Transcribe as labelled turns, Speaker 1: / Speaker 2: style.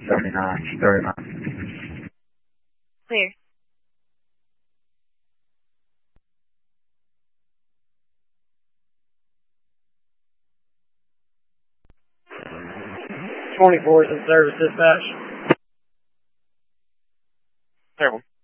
Speaker 1: 79, 39.
Speaker 2: Clear.
Speaker 3: Is in service, dispatch.
Speaker 4: Terrible.